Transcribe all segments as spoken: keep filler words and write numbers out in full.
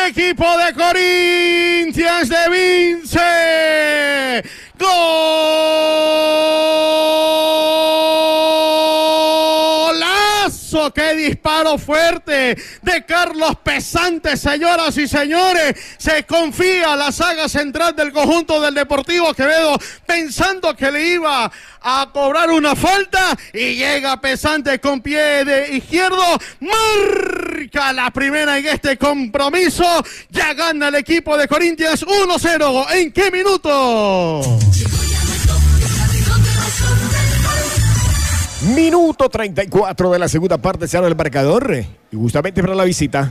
equipo de Corinthians de Vince. ¡Golazo! ¡Qué disparo fuerte de Carlos Pesante, señoras y señores! Se confía la saga central del conjunto del Deportivo Quevedo, pensando que le iba a cobrar una falta, y llega Pesante con pie de izquierdo, marca la primera en este compromiso. Ya gana el equipo de Corinthians uno cero. ¿En qué minuto? Minuto treinta y cuatro de la segunda parte, se abre el marcador y justamente para la visita.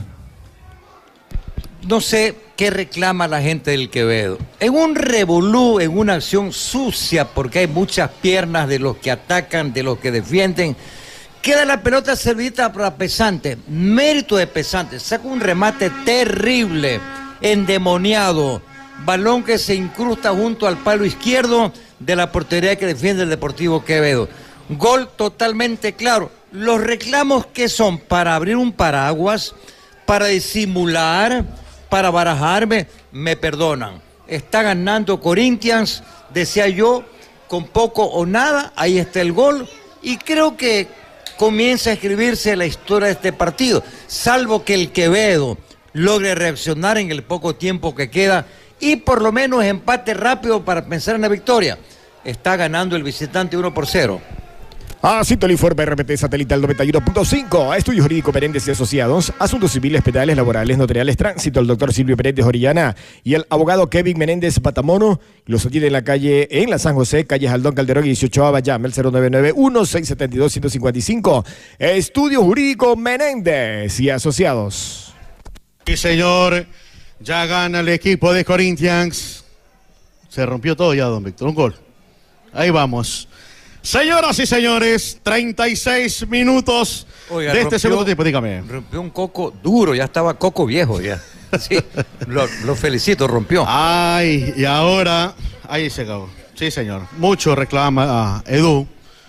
No sé qué reclama la gente del Quevedo. En un revolú, en una acción sucia, porque hay muchas piernas de los que atacan, de los que defienden, queda la pelota servida para Pesante. Mérito de Pesante. Saca un remate terrible, endemoniado. Balón que se incrusta junto al palo izquierdo de la portería que defiende el Deportivo Quevedo. Gol totalmente claro. Los reclamos que son para abrir un paraguas, para disimular, para barajarme, me perdonan. Está ganando Corinthians, decía yo, con poco o nada. Ahí está el gol y creo que comienza a escribirse la historia de este partido, salvo que el Quevedo logre reaccionar en el poco tiempo que queda y por lo menos empate rápido para pensar en la victoria. Está ganando el visitante uno por cero. Así el informe R P T satelital noventa y uno punto cinco. Estudio Jurídico Menéndez y Asociados, Asuntos Civiles, Penales, Laborales, Notariales, Tránsito, el doctor Silvio Menéndez Orellana y el abogado Kevin Menéndez Patamono. Los atiende en la calle, en la San José, calle Jaldón Calderón y dieciocho A, llame al cero nueve nueve uno seis siete dos uno cinco cinco. Estudio Jurídico Menéndez y Asociados. Sí, señor, ya gana el equipo de Corinthians. Se rompió todo ya, don Víctor, un gol. Ahí vamos. Señoras y señores, treinta y seis minutos Oiga, de este rompió, segundo tiempo, dígame. Rompió un coco duro, ya estaba coco viejo ya. Sí, lo, lo felicito, rompió. Ay, y ahora, ahí se acabó. Sí, señor, mucho reclama a Edu.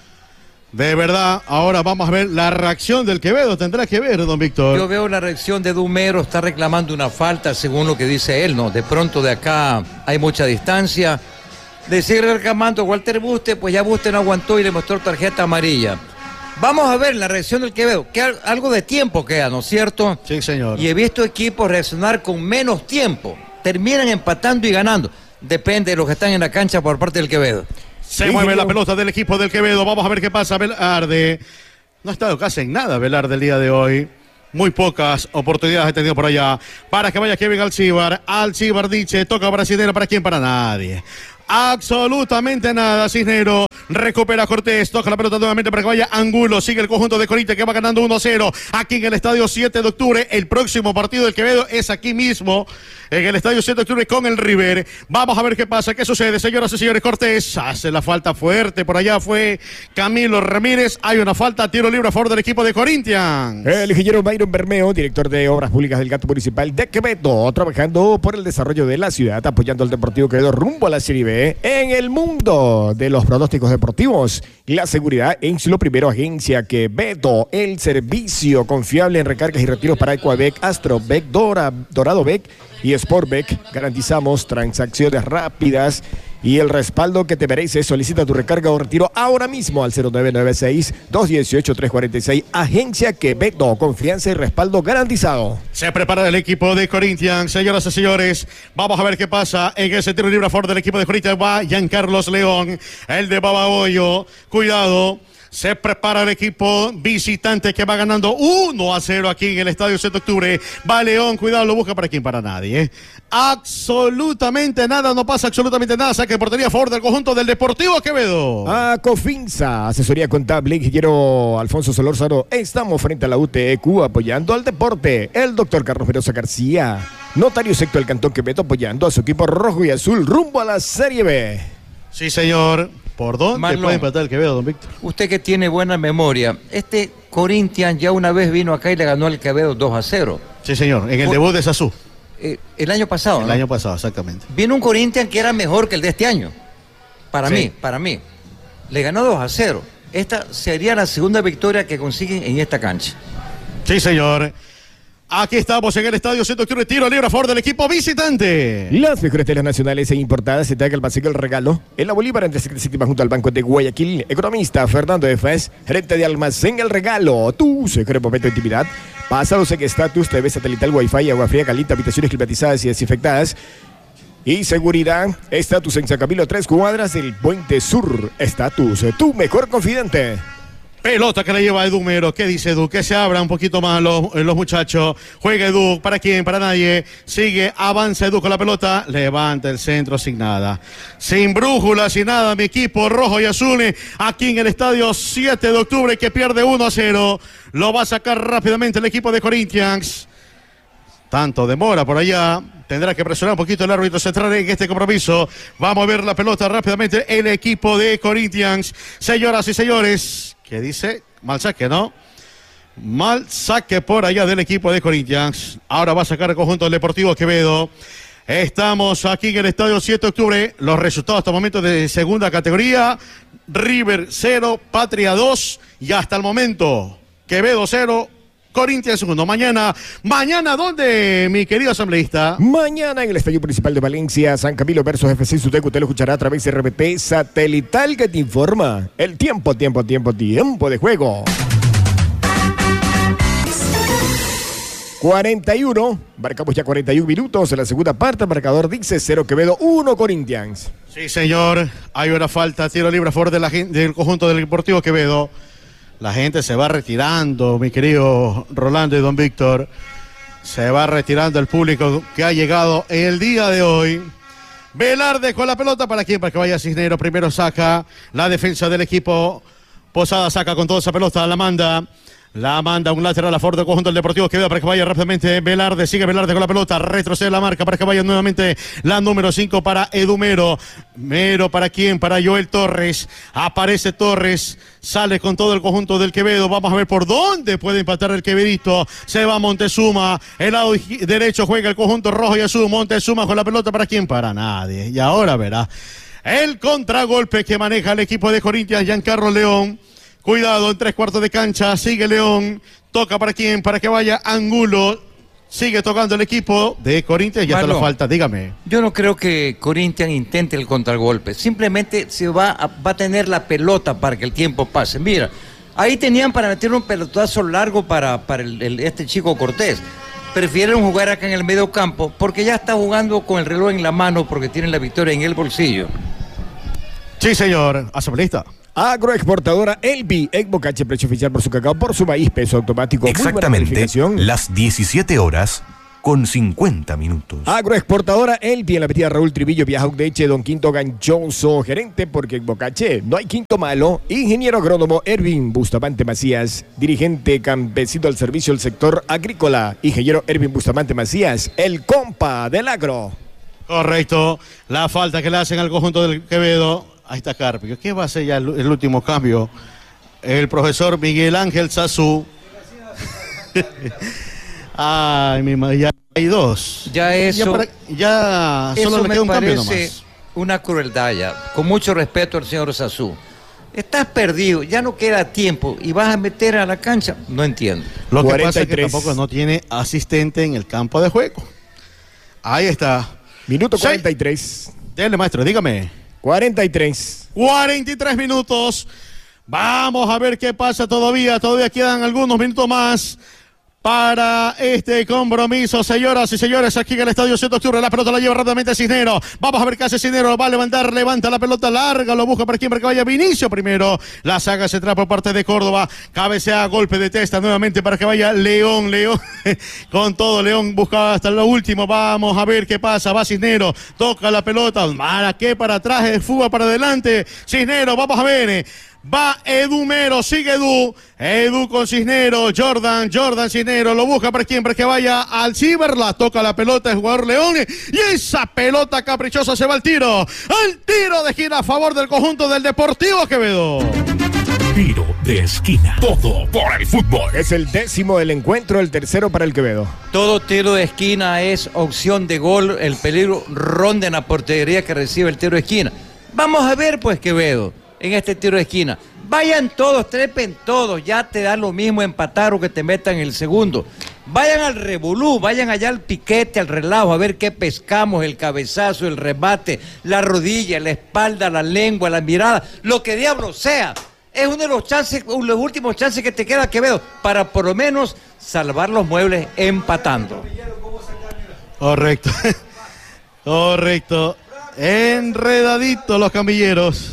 De verdad, ahora vamos a ver la reacción del Quevedo, tendrá que ver, don Víctor. Yo veo la reacción de Dumero, está reclamando una falta según lo que dice él, ¿no? De pronto de acá hay mucha distancia. De seguir reclamando Walter Buste, pues ya Buste no aguantó y le mostró tarjeta amarilla. Vamos a ver la reacción del Quevedo, que algo de tiempo queda, ¿no es cierto? Sí, señor. Y he visto equipos reaccionar con menos tiempo, terminan empatando y ganando. Depende de los que están en la cancha por parte del Quevedo. Se sí, mueve la pelota del equipo del Quevedo, vamos a ver qué pasa. Velarde, no ha estado casi en nada Velarde el día de hoy. Muy pocas oportunidades ha tenido por allá. Para que vaya Kevin Alcibar. Alcibar dice, toca brasilero, ¿para quién? Para nadie. Absolutamente nada, Cisnero. Recupera Cortés, toca la pelota nuevamente para que vaya Angulo. Sigue el conjunto de Corinthians que va ganando uno a cero. Aquí en el estadio siete de octubre. El próximo partido del Quevedo es aquí mismo, en el estadio siete de octubre con el River. Vamos a ver qué pasa, qué sucede, señoras y señores. Cortés hace la falta fuerte. Por allá fue Camilo Ramírez. Hay una falta, tiro libre a favor del equipo de Corinthians. El ingeniero Byron Bermeo, director de Obras Públicas del Gato Municipal de Quevedo, trabajando por el desarrollo de la ciudad, apoyando al Deportivo Quevedo rumbo a la Serie B. En el mundo de los pronósticos deportivos, la seguridad es lo primero. Agencia Quevedo, el servicio confiable en recargas y retiros para Ecuabec, Astrobec, Dora, Doradobec y Sportbec. Garantizamos transacciones rápidas y el respaldo que te mereces. Solicita tu recarga o retiro ahora mismo al cero nueve nueve seis, dos uno ocho, tres cuatro seis. Agencia Quevedo, confianza y respaldo garantizado. Se prepara el equipo de Corinthians, señoras y señores. Vamos a ver qué pasa en ese tiro libre a favor del equipo de Corinthians. Va Giancarlos León, el de Babahoyo. Cuidado. Se prepara el equipo visitante que va ganando uno a cero aquí en el estadio siete de octubre. Va León, cuidado, lo busca para quién, para nadie. ¿eh? Absolutamente nada, no pasa absolutamente nada. Saque de portería a favor del conjunto del Deportivo Quevedo. A Cofinsa, asesoría contable, ingeniero Alfonso Solórzano. Estamos frente a la U T E Q apoyando al deporte. El doctor Carlos Verosa García, notario secto del Cantón Quevedo, apoyando a su equipo rojo y azul rumbo a la Serie B. Sí, señor. ¿Por dónde Marlon, puede empatar el Quevedo, don Víctor? Usted que tiene buena memoria, este Corinthians ya una vez vino acá y le ganó al Quevedo dos a cero. Sí, señor, en el Por, debut de Sazú. Eh, el año pasado, El ¿no? año pasado, exactamente. Vino un Corinthians que era mejor que el de este año. Para sí. mí, para mí. Le ganó dos a cero. Esta sería la segunda victoria que consiguen en esta cancha. Sí, señor. Aquí estamos en el estadio Centro Octubre, tiro libre a favor del equipo visitante. Las mejores telas nacionales e importadas se taga el pasillo el regalo. En la Bolívar, entre séptima junto al Banco de Guayaquil. Economista Fernando de Fez, gerente de almacén El Regalo. Tu secreto momento de intimidad. Pásalos en estatus, T V satelital, Wi-Fi, agua fría, caliente, habitaciones climatizadas y desinfectadas. Y seguridad, estatus en San Camilo, tres cuadras del Puente Sur. Estatus, tu mejor confidente. Pelota que la lleva Edu Mero. ¿Qué dice Edu? Que se abra un poquito más los, los muchachos. Juega Edu. ¿Para quién? Para nadie. Sigue, avanza Edu con la pelota. Levanta el centro sin nada. Sin brújula, sin nada. Mi equipo rojo y azul aquí en el estadio siete de octubre que pierde uno a cero. Lo va a sacar rápidamente el equipo de Corinthians. Tanto demora por allá. Tendrá que presionar un poquito el árbitro central en este compromiso. Vamos a ver la pelota rápidamente. El equipo de Corinthians. Señoras y señores. ¿Qué dice? Mal saque, ¿no? Mal saque por allá del equipo de Corinthians. Ahora va a sacar el conjunto del Deportivo Quevedo. Estamos aquí en el estadio siete de octubre. Los resultados hasta el momento de segunda categoría. River cero, Patria dos. Y hasta el momento, Quevedo cero, Corinthians uno. Mañana, mañana, ¿dónde, mi querido asambleísta? Mañana en el Estadio Principal de Valencia, San Camilo versus F C Suteco. Usted lo escuchará a través de R B T Satelital que te informa el tiempo, tiempo, tiempo, tiempo de juego. cuarenta y uno, marcamos ya cuarenta y uno minutos en la segunda parte. El marcador dice cero Quevedo, uno Corinthians. Sí, señor, hay una falta, tiro libre a favor de la, del conjunto del Deportivo Quevedo. La gente se va retirando, mi querido Rolando y don Víctor. Se va retirando el público que ha llegado el día de hoy. Velarde con la pelota, ¿para quién? Para que vaya Cisnero. Primero saca la defensa del equipo. Posada saca con toda esa pelota, la manda. La manda un lateral a favor del conjunto del Deportivo Quevedo para que vaya rápidamente Velarde. Sigue Velarde con la pelota. Retrocede la marca para que vaya nuevamente la número cinco para Edu Mero. Mero para quién? Para Joel Torres. Aparece Torres. Sale con todo el conjunto del Quevedo. Vamos a ver por dónde puede empatar el Quevedito. Se va Montezuma. El lado derecho juega el conjunto rojo y azul. Montezuma con la pelota para quién? Para nadie. Y ahora verá el contragolpe que maneja el equipo de Corinthians. Giancarlo León. Cuidado en tres cuartos de cancha, sigue León, toca para quién, para que vaya Angulo, sigue tocando el equipo de Corinthians, ya está la falta, dígame. Yo no creo que Corinthians intente el contragolpe, simplemente se va a, va a tener la pelota para que el tiempo pase. Mira, ahí tenían para meter un pelotazo largo para, para el, el, este chico Cortés. Prefirieron jugar acá en el medio campo porque ya está jugando con el reloj en la mano porque tienen la victoria en el bolsillo. Sí, señor, asambleísta. Agroexportadora Elvi, en Bocache, precio oficial por su cacao, por su maíz, peso automático. Exactamente, las diecisiete horas con cincuenta minutos. Agroexportadora Elvi, en la avenida Raúl Trivillo, Viaja Udeche, Don Quinto Ganchoso, gerente, porque en Bocache no hay quinto malo. Ingeniero agrónomo Ervin Bustamante Macías, dirigente campesino al servicio del sector agrícola. Ingeniero Ervin Bustamante Macías, el compa del agro. Correcto, la falta que le hacen al conjunto del Quevedo. Ahí está Carpio. ¿Qué va a hacer ya el, el último cambio? El profesor Miguel Ángel Sazú. Ay, mi madre, ya hay dos. Ya eso. Ya, para, ya eso solo le queda un cambio nomás. Parece una crueldad ya. Con mucho respeto al señor Sazú. Estás perdido, ya no queda tiempo y vas a meter a la cancha. No entiendo. Lo que pasa es que tampoco no tiene asistente en el campo de juego. Ahí está. Minuto cuarenta y tres. Sí. Dele, maestro, dígame. cuarenta y tres. cuarenta y tres minutos. Vamos a ver qué pasa todavía. Todavía quedan algunos minutos más para este compromiso, señoras y señores, aquí en el estadio siete de octubre. La pelota la lleva rápidamente Cisnero. Vamos a ver qué hace Cisnero. Va a levantar, levanta la pelota larga, lo busca para quien, para que vaya Vinicio primero. La saga central por parte de Córdoba. Cabecea, golpe de testa nuevamente para que vaya León. León, con todo, León busca hasta lo último. Vamos a ver qué pasa. Va Cisnero, toca la pelota. ¿Para qué? Para atrás, el fútbol para adelante. Cisnero, vamos a ver. Va Edu Mero, sigue Edu. Edu con Cisnero, Jordan, Jordan Cisnero, lo busca para quien, para que vaya al Ciber, la toca la pelota el jugador León, y esa pelota caprichosa se va al tiro. Al tiro de esquina a favor del conjunto del Deportivo Quevedo. Tiro de esquina, todo por el fútbol. Es el décimo del encuentro, el tercero para el Quevedo. Todo tiro de esquina es opción de gol, el peligro ronda en la portería que recibe el tiro de esquina. Vamos a ver pues Quevedo. En este tiro de esquina, Vayan todos, trepen todos, ya te da lo mismo empatar o que te metan el segundo. Vayan al revolú, vayan allá al piquete, al relajo, a ver qué pescamos, el cabezazo, el remate, la rodilla, la espalda, la lengua, la mirada, lo que diablo sea. Es uno de los chances, uno de los últimos chances que te queda, Quevedo, para por lo menos salvar los muebles empatando. Correcto. Correcto. Enredaditos los camilleros.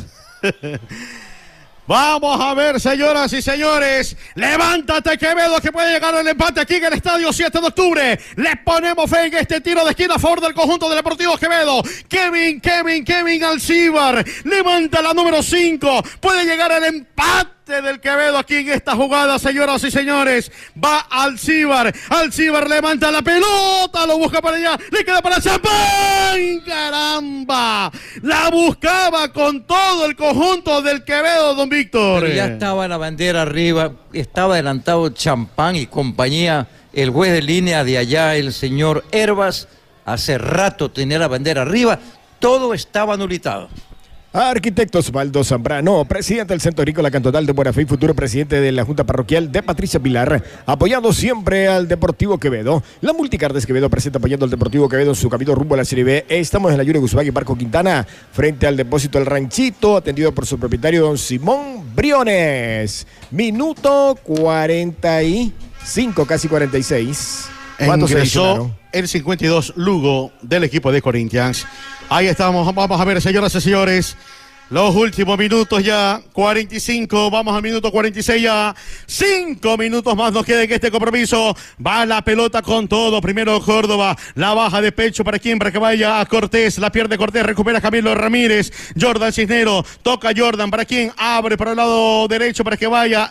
Vamos a ver, señoras y señores. Levántate, Quevedo, que puede llegar el empate aquí en el estadio siete de octubre. Le ponemos fe en este tiro de esquina a favor del conjunto del Deportivo Quevedo. Kevin, Kevin, Kevin Alcibar. Levanta la número cinco. Puede llegar el empate del Quevedo aquí en esta jugada, señoras y señores. Va Alcibar. Alcibar levanta la pelota. Lo busca para allá. Le queda para Champán. ¡Caramba! La buscaba con todo el conjunto del Quevedo, don Víctor. Pero ya estaba la bandera arriba. Estaba adelantado Champán y compañía. El juez de línea de allá, el señor Herbas, hace rato tenía la bandera arriba. Todo estaba anulitado. Arquitecto Osvaldo Zambrano, presidente del Centro Agrícola Cantonal de Buena Fe y futuro presidente de la Junta Parroquial de Patricia Pilar, apoyando siempre al Deportivo Quevedo. La Multicardes Quevedo presenta apoyando al Deportivo Quevedo en su camino rumbo a la Serie B. Estamos en la Yure Guzmán y Barco Quintana, frente al depósito del Ranchito, atendido por su propietario don Simón Briones. Minuto cuarenta y cinco, casi cuarenta y seis. ¿Cuántos se Ingresó adicionaron? el cincuenta y dos Lugo del equipo de Corinthians. Ahí estamos, vamos a ver, señoras y señores, los últimos minutos ya, cuarenta y cinco, vamos al minuto cuarenta y seis ya, cinco minutos más nos queda en este compromiso. Va la pelota con todo, primero Córdoba, la baja de pecho para quien, para que vaya a Cortés, la pierde Cortés, recupera Camilo Ramírez, Jordan Cisnero, toca Jordan, para quien abre para el lado derecho para que vaya...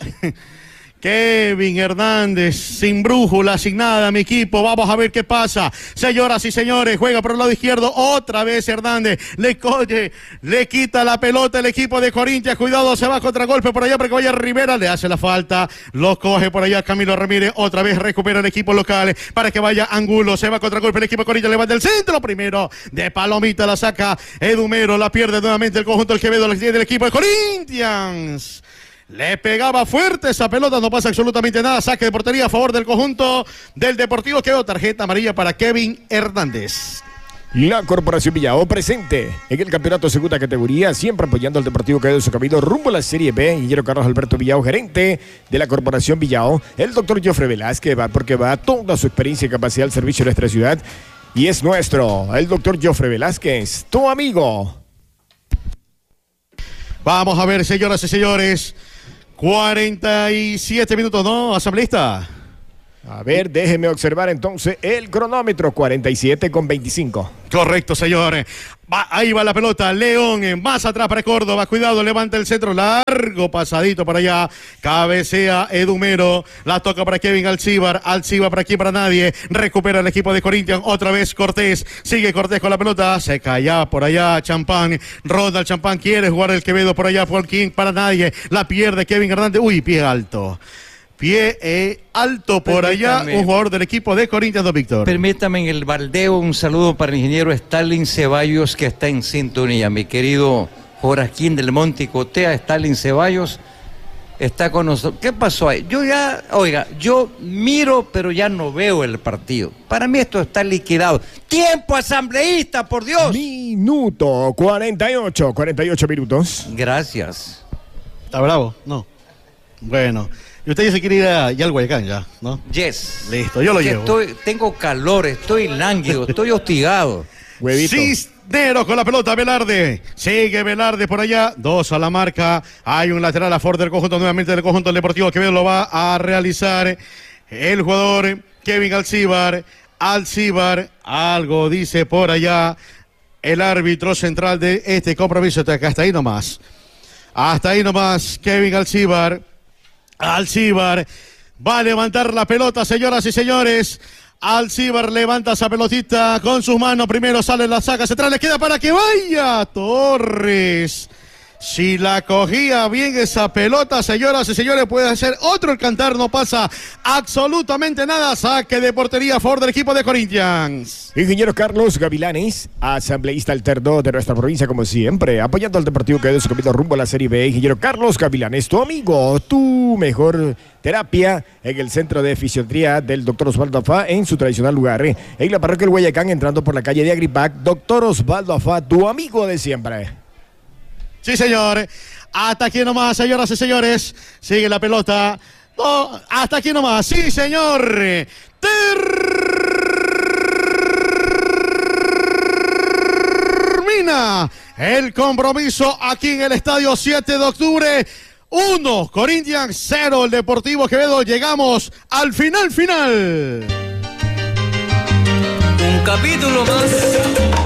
Kevin Hernández, sin brújula, sin nada, mi equipo, vamos a ver qué pasa. Señoras y señores, juega por el lado izquierdo, otra vez Hernández, le coge, le quita la pelota el equipo de Corinthians, cuidado, se va contra golpe por allá para que vaya Rivera, le hace la falta, lo coge por allá Camilo Ramírez, otra vez recupera el equipo local, para que vaya Angulo, se va contra golpe el equipo de Corinthians, levanta el centro, primero de Palomita, la saca Edumero, la pierde nuevamente el conjunto del Quevedo, la tiene el equipo de Corinthians. Le pegaba fuerte esa pelota, no pasa absolutamente nada. Saque de portería a favor del conjunto del Deportivo Quevedo. Tarjeta amarilla para Kevin Hernández. La Corporación Villao presente en el campeonato de segunda categoría, siempre apoyando al Deportivo Quevedo en su camino rumbo a la Serie B. Ingeniero Carlos Alberto Villao, gerente de la Corporación Villao. El doctor Jofre Velázquez va porque va toda su experiencia y capacidad al servicio de nuestra ciudad. Y es nuestro, el doctor Jofre Velázquez, tu amigo. Vamos a ver, señoras y señores. cuarenta y siete minutos, ¿no, asambleísta? A ver, déjeme observar entonces el cronómetro, cuarenta y siete con veinticinco. Correcto, señores. Va, ahí va la pelota, León, más atrás para Córdoba, cuidado, levanta el centro, largo, pasadito para allá, cabecea Edumero, la toca para Kevin Alcibar, Alcibar para aquí, para nadie, recupera el equipo de Corinthians, otra vez Cortés, sigue Cortés con la pelota, se cae por allá Champán, Ronald Champán quiere jugar el Quevedo por allá, por King, para nadie, la pierde Kevin Hernández, uy, pie alto. Pie eh, alto por allá, un jugador del equipo de Corinthians, don Víctor. Permítame en el baldeo un saludo para el ingeniero Stalin Ceballos, que está en sintonía. Mi querido Joaquín del Monte y Cotea, Stalin Ceballos, está con nosotros. ¿Qué pasó ahí? Yo ya, oiga, yo miro, pero ya no veo el partido. Para mí esto está liquidado. ¡Tiempo, asambleísta, por Dios! Minuto cuarenta y ocho, cuarenta y ocho minutos. Gracias. ¿Está bravo? No. Bueno. Y usted ya se quiere ir a, ya al Guayacán, ya, ¿no? Yes. Listo, yo lo que llevo. Estoy, tengo calor, estoy lánguido, estoy hostigado. Huevito. Cisneros con la pelota, Velarde. Sigue Velarde por allá. Dos a la marca. Hay un lateral a favor del conjunto, nuevamente del conjunto del Deportivo Quevedo. Lo va a realizar el jugador Kevin Alcibar. Alcibar, algo dice por allá el árbitro central de este compromiso. Hasta ahí nomás. Hasta ahí nomás, Kevin Alcibar. Alcibar va a levantar la pelota, señoras y señores. Alcibar levanta esa pelotita con sus manos. Primero sale, la saca central, le queda para que vaya Torres. Si la cogía bien esa pelota, señoras y señores, puede hacer otro el cantar, no pasa absolutamente nada. Saque de portería a favor del equipo de Corinthians. Ingeniero Carlos Gavilanes, asambleísta alterno de nuestra provincia, como siempre, apoyando al Deportivo Quevedo, su camino rumbo a la Serie B. Ingeniero Carlos Gavilanes, tu amigo, tu mejor terapia en el centro de fisiatría del doctor Osvaldo Afá, en su tradicional lugar, ¿eh? en la parroquia del Guayacán, entrando por la calle de Agripac. Doctor Osvaldo Afá, tu amigo de siempre. Sí, señor. Hasta aquí nomás, señoras y señores. Sigue la pelota. No, hasta aquí nomás. Sí, señor. Termina el compromiso aquí en el estadio siete de octubre. uno, Corinthians, cero, el Deportivo Quevedo. Llegamos al final, final. Un capítulo más.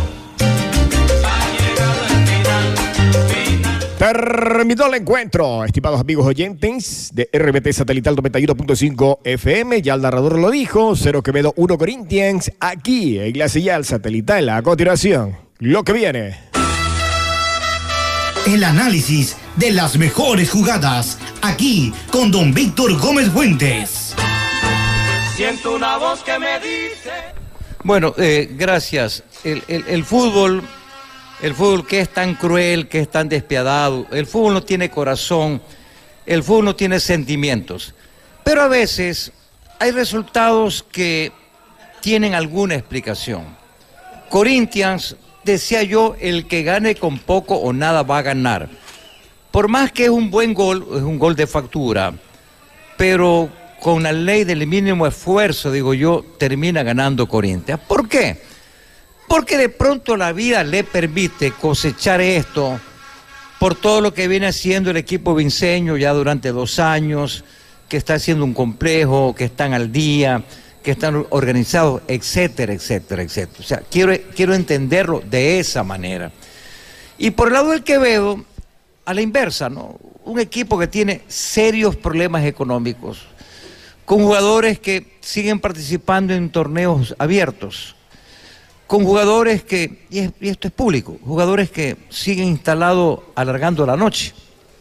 Terminó el encuentro, estimados amigos oyentes de R B T Satelital noventa y uno punto cinco F M. Ya el narrador lo dijo, cero Quevedo, uno Corinthians, aquí en la señal satelital. A continuación, lo que viene. El análisis de las mejores jugadas, aquí con don Víctor Gómez Fuentes. Siento una voz que me dice... Bueno, eh, gracias. El, el, el fútbol... El fútbol que es tan cruel, que es tan despiadado, el fútbol no tiene corazón, el fútbol no tiene sentimientos. Pero a veces hay resultados que tienen alguna explicación. Corinthians, decía yo, el que gane con poco o nada va a ganar. Por más que es un buen gol, es un gol de factura, pero con la ley del mínimo esfuerzo, digo yo, termina ganando Corinthians. ¿Por qué? Porque de pronto la vida le permite cosechar esto por todo lo que viene haciendo el equipo vinceño ya durante dos años, que está haciendo un complejo, que están al día, que están organizados, etcétera, etcétera, etcétera. O sea, quiero, quiero entenderlo de esa manera. Y por el lado del Quevedo, a la inversa, ¿no? Un equipo que tiene serios problemas económicos, con jugadores que siguen participando en torneos abiertos, con jugadores que, y, es, y esto es público, jugadores que siguen instalados alargando la noche.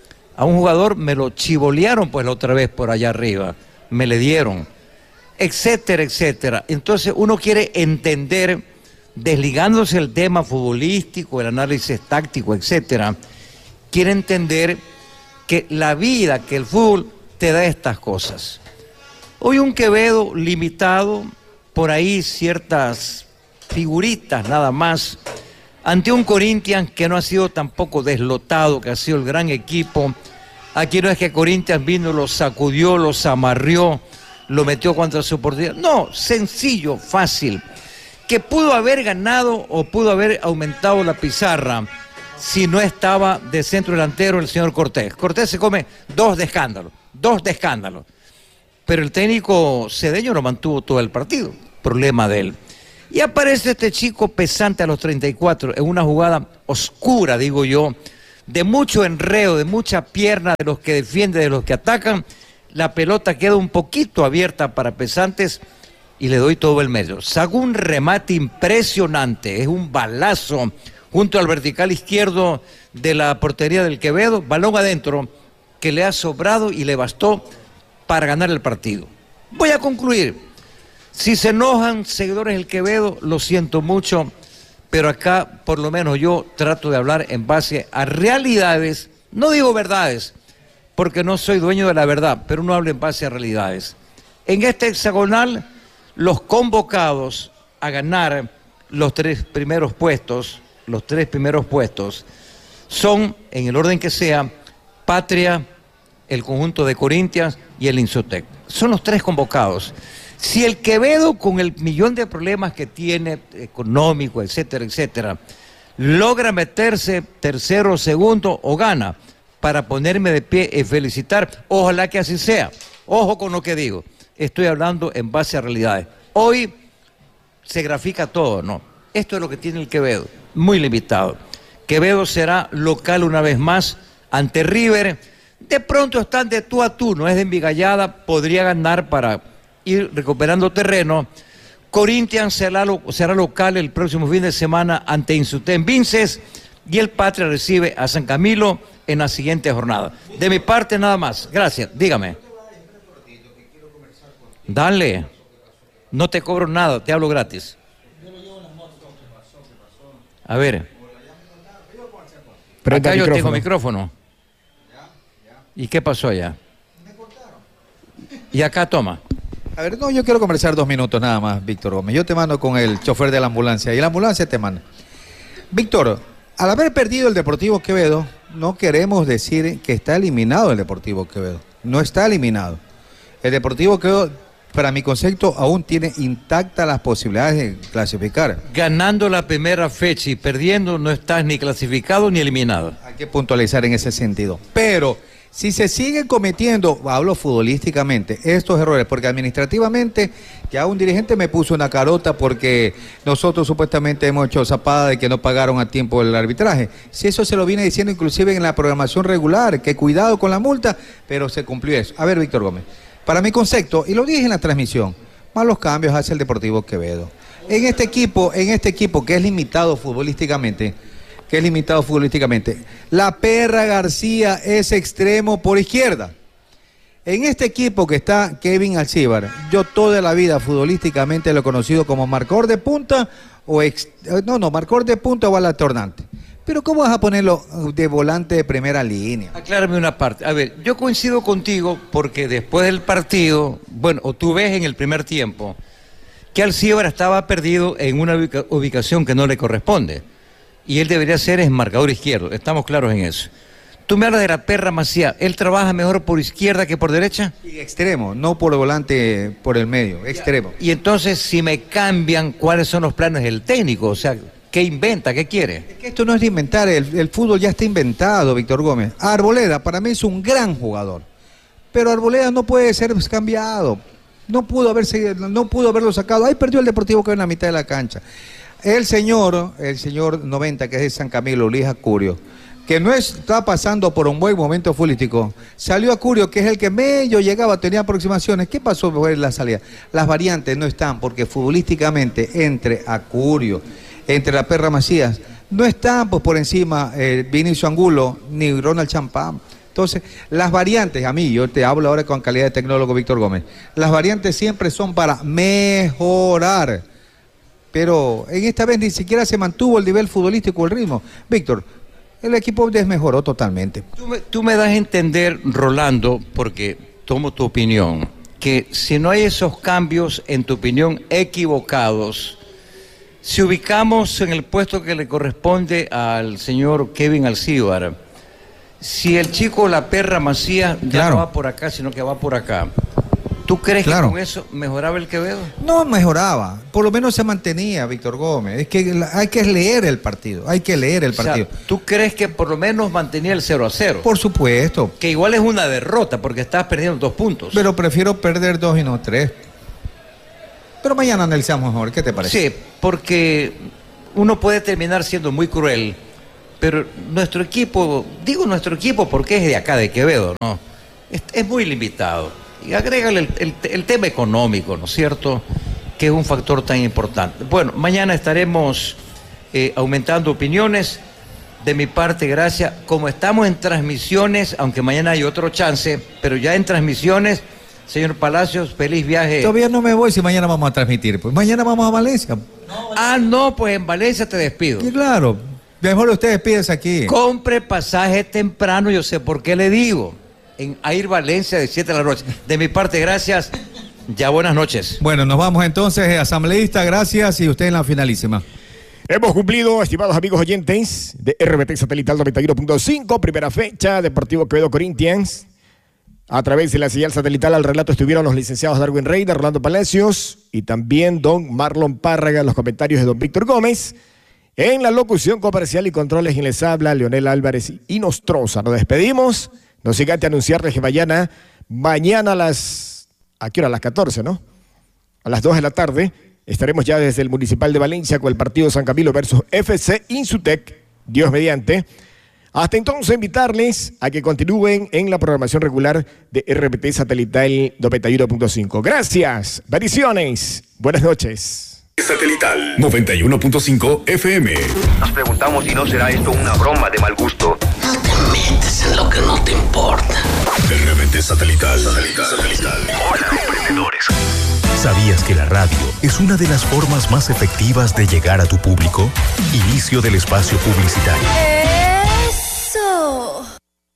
A un jugador me lo chivolearon pues la otra vez por allá arriba, me le dieron, etcétera, etcétera. Entonces uno quiere entender, desligándose el tema futbolístico, el análisis táctico, etcétera, quiere entender que la vida, que el fútbol te da estas cosas. Hoy un Quevedo limitado, por ahí ciertas figuritas nada más, ante un Corinthians que no ha sido tampoco deslotado, que ha sido el gran equipo. Aquí no es que Corinthians vino, lo sacudió, los amarrió, lo metió contra su portería. No, sencillo, fácil. Que pudo haber ganado o pudo haber aumentado la pizarra si no estaba de centro delantero el señor Cortés. Cortés se come dos de escándalo, dos de escándalo. Pero el técnico cedeño lo mantuvo todo el partido, problema de él. Y aparece este chico pesante a los treinta y cuatro en una jugada oscura, digo yo, de mucho enredo, de mucha pierna de los que defienden, de los que atacan. La pelota queda un poquito abierta para Pesantes y le doy todo el medio. Sacó un remate impresionante, es un balazo junto al vertical izquierdo de la portería del Quevedo, balón adentro que le ha sobrado y le bastó para ganar el partido. Voy a concluir. Si se enojan seguidores del Quevedo, lo siento mucho, pero acá por lo menos yo trato de hablar en base a realidades, no digo verdades, porque no soy dueño de la verdad, pero uno habla en base a realidades. En este hexagonal, los convocados a ganar los tres primeros puestos, los tres primeros puestos, son, en el orden que sea, Patria, el conjunto de Corinthians y el Insotec. Son los tres convocados. Si el Quevedo, con el millón de problemas que tiene, económico, etcétera, etcétera, logra meterse tercero o segundo o gana, para ponerme de pie y felicitar, ojalá que así sea. Ojo con lo que digo, estoy hablando en base a realidades. Hoy se grafica todo, ¿no? Esto es lo que tiene el Quevedo, muy limitado. Quevedo será local una vez más ante River. De pronto están de tú a tú, no es de embigallada, podría ganar para ir recuperando terreno. Corinthians será, lo, será local el próximo fin de semana ante Insutén Vinces. y el Patria recibe a San Camilo en la siguiente jornada. De mi parte nada más. Gracias. Dígame. Dale. No te cobro nada, te hablo gratis. A ver. Acá yo tengo micrófono. ¿Y qué pasó allá? Y acá toma. A ver, no, yo quiero conversar dos minutos nada más, Víctor Gómez. Yo te mando con el chofer de la ambulancia y la ambulancia te manda. Víctor, al haber perdido el Deportivo Quevedo, no queremos decir que está eliminado el Deportivo Quevedo. No está eliminado. El Deportivo Quevedo, para mi concepto, aún tiene intactas las posibilidades de clasificar. Ganando la primera fecha y perdiendo, no estás ni clasificado ni eliminado. Hay que puntualizar en ese sentido. Pero si se siguen cometiendo, hablo futbolísticamente, estos errores, porque administrativamente ya un dirigente me puso una carota porque nosotros supuestamente hemos hecho zapada de que no pagaron a tiempo el arbitraje. Si eso se lo viene diciendo inclusive en la programación regular, que cuidado con la multa, pero se cumplió eso. A ver, Víctor Gómez, para mi concepto, y lo dije en la transmisión, malos cambios hace el Deportivo Quevedo. En este equipo, en este equipo que es limitado futbolísticamente, que es limitado futbolísticamente. La Perra García es extremo por izquierda. En este equipo que está Kevin Alcíbar, yo toda la vida futbolísticamente lo he conocido como marcador de punta o ex, no, no, marcador de punta o alternante. Pero ¿cómo vas a ponerlo de volante de primera línea? Aclárame una parte. A ver, yo coincido contigo porque después del partido, bueno, o tú ves en el primer tiempo que Alcíbar estaba perdido en una ubica- ubicación que no le corresponde. Y él debería ser el marcador izquierdo, estamos claros en eso. Tú me hablas de la Perra Macías, ¿él trabaja mejor por izquierda que por derecha? Sí, extremo, no por volante por el medio, extremo. Y entonces, si me cambian, ¿cuáles son los planes del técnico? O sea, ¿qué inventa? ¿Qué quiere? Es que esto no es de inventar, el, el fútbol ya está inventado, Víctor Gómez. Arboleda para mí es un gran jugador, pero Arboleda no puede ser cambiado, no pudo, haberse, no pudo haberlo sacado, ahí perdió el Deportivo que en la mitad de la cancha. El señor, el señor noventa, que es de San Camilo, Luis Acurio, que no está pasando por un buen momento futbolístico, salió Acurio, que es el que medio llegaba, tenía aproximaciones. ¿Qué pasó después de la salida? Las variantes no están, porque futbolísticamente entre Acurio, entre la Perra Macías, no están pues, por encima eh, Vinicio Angulo ni Ronald Champán. Entonces, las variantes, a mí, yo te hablo ahora con calidad de tecnólogo Víctor Gómez, las variantes siempre son para mejorar. Pero en esta vez ni siquiera se mantuvo el nivel futbolístico, el ritmo. Víctor, el equipo desmejoró totalmente. Tú me, tú me das a entender, Rolando, porque tomo tu opinión, que si no hay esos cambios, en tu opinión, equivocados, si ubicamos en el puesto que le corresponde al señor Kevin Alcíbar, si el chico La Perra Macías ya claro. no va por acá, sino que va por acá, ¿tú crees claro. que con eso mejoraba el Quevedo? No mejoraba, por lo menos se mantenía, Víctor Gómez. Es que hay que leer el partido, hay que leer el partido. O sea, ¿tú crees que por lo menos mantenía el cero a cero? Por supuesto. Que igual es una derrota porque estás perdiendo dos puntos. Pero prefiero perder dos y no tres. Pero mañana analizamos mejor, ¿qué te parece? Sí, porque uno puede terminar siendo muy cruel, pero nuestro equipo, digo nuestro equipo porque es de acá, de Quevedo, ¿no? Es, es muy limitado. Y agrégale el, el, el tema económico, ¿no es cierto?, que es un factor tan importante. Bueno, mañana estaremos eh, aumentando opiniones. De mi parte, gracias. Como estamos en transmisiones, aunque mañana hay otro chance, pero ya en transmisiones, señor Palacios, feliz viaje. Todavía no me voy si mañana vamos a transmitir. Pues mañana vamos a Valencia. No, ah, no, pues en Valencia te despido. Sí, claro. Mejor usted despídese aquí. Compre pasaje temprano, yo sé por qué le digo. En Air Valencia de siete de la noche. De mi parte, gracias. Ya buenas noches. Bueno, nos vamos entonces, asambleísta, gracias, y usted en la finalísima. Hemos cumplido, estimados amigos oyentes de R B T Satelital noventa y uno punto cinco, primera fecha, Deportivo Quevedo Corinthians. A través de la señal satelital al relato estuvieron los licenciados Darwin Reina, Rolando Palacios y también don Marlon Párraga, los comentarios de don Víctor Gómez. En la locución comercial y controles, quien les habla, Leonel Álvarez y Nostroza. Nos despedimos. No sin antes anunciarles que mañana, mañana a las, ¿a qué hora? A las catorce, ¿no? A las dos de la tarde, estaremos ya desde el Municipal de Valencia con el partido San Camilo versus F C Insutec, Dios mediante. Hasta entonces, invitarles a que continúen en la programación regular de R B T Satelital noventa y uno punto cinco. Gracias, bendiciones, buenas noches. Satelital noventa y uno punto cinco F M. Nos preguntamos si no será esto una broma de mal gusto. No te metes en lo que no te importa. Realmente satelital, satelital, satelital. Hola, emprendedores. ¿Sabías que la radio es una de las formas más efectivas de llegar a tu público? Inicio del espacio publicitario. ¡Eso!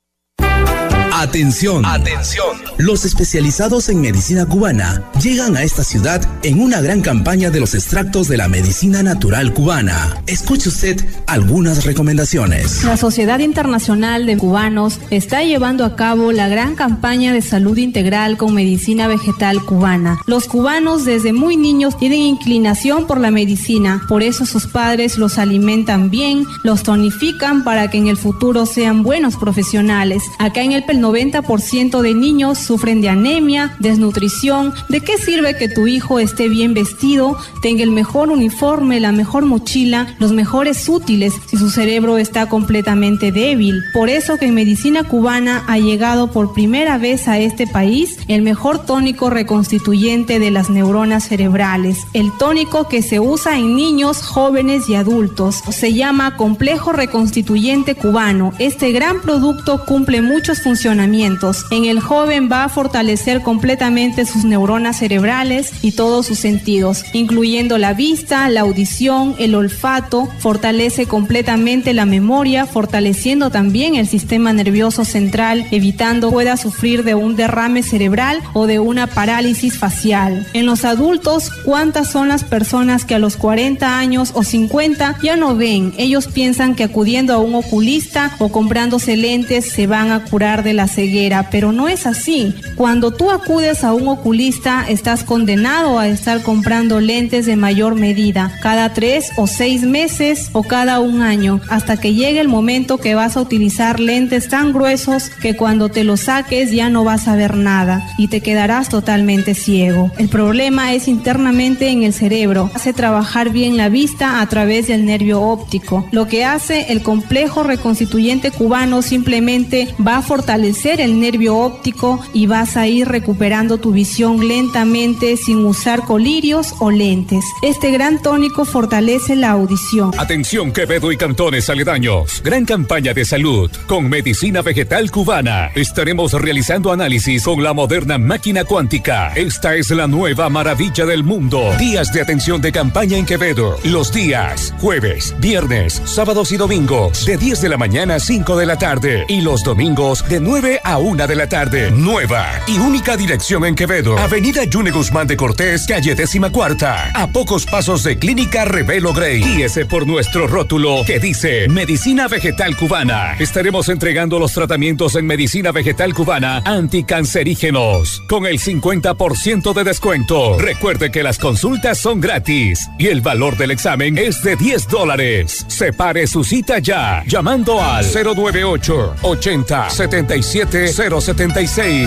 Atención, atención. Los especializados en medicina cubana llegan a esta ciudad en una gran campaña de los extractos de la medicina natural cubana. Escuche usted algunas recomendaciones. La Sociedad Internacional de Cubanos está llevando a cabo la gran campaña de salud integral con medicina vegetal cubana. Los cubanos desde muy niños tienen inclinación por la medicina, por eso sus padres los alimentan bien, los tonifican para que en el futuro sean buenos profesionales. Acá en el noventa por ciento de niños sufren de anemia, desnutrición. ¿De qué sirve que tu hijo esté bien vestido, tenga el mejor uniforme, la mejor mochila, los mejores útiles, si su cerebro está completamente débil? Por eso que en medicina cubana ha llegado por primera vez a este país el mejor tónico reconstituyente de las neuronas cerebrales, el tónico que se usa en niños, jóvenes y adultos. Se llama Complejo Reconstituyente Cubano. Este gran producto cumple muchos funcionamientos. En el joven va a fortalecer completamente sus neuronas cerebrales y todos sus sentidos, incluyendo la vista, la audición, el olfato. Fortalece completamente la memoria, fortaleciendo también el sistema nervioso central, evitando que pueda sufrir de un derrame cerebral o de una parálisis facial. En los adultos, ¿cuántas son las personas que a los cuarenta años o cincuenta ya no ven? Ellos piensan que acudiendo a un oculista o comprándose lentes se van a curar de la ceguera, pero no es así. Cuando tú acudes a un oculista, estás condenado a estar comprando lentes de mayor medida, cada tres o seis meses o cada un año, hasta que llegue el momento que vas a utilizar lentes tan gruesos que cuando te los saques ya no vas a ver nada y te quedarás totalmente ciego. El problema es internamente en el cerebro. Hace trabajar bien la vista a través del nervio óptico. Lo que hace el complejo reconstituyente cubano simplemente va a fortalecer el nervio óptico y vas a ir recuperando tu visión lentamente sin usar colirios o lentes. Este gran tónico fortalece la audición. Atención Quevedo y cantones aledaños. Gran campaña de salud con medicina vegetal cubana. Estaremos realizando análisis con la moderna máquina cuántica. Esta es la nueva maravilla del mundo. Días de atención de campaña en Quevedo. Los días jueves, viernes, sábados y domingos de diez de la mañana a cinco de la tarde y los domingos de nueve a una de la tarde. Nueva y única dirección en Quevedo. Avenida Yune Guzmán de Cortés, calle décima cuarta. A pocos pasos de Clínica Revelo Grey. Guíese por nuestro rótulo que dice Medicina Vegetal Cubana. Estaremos entregando los tratamientos en Medicina Vegetal Cubana anticancerígenos con el cincuenta por ciento de descuento. Recuerde que las consultas son gratis y el valor del examen es de diez dólares. Separe su cita ya llamando al cero nueve ocho ochenta setenta y siete cero setenta y seis.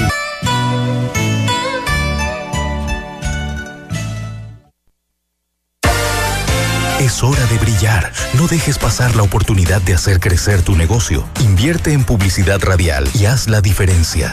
Es hora de brillar. No dejes pasar la oportunidad de hacer crecer tu negocio. Invierte en publicidad radial y haz la diferencia.